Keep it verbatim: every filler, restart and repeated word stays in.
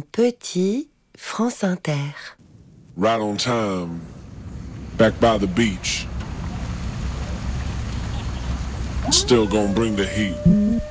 Petit, France Inter. Right on time, back by the beach. Still gonna bring the heat.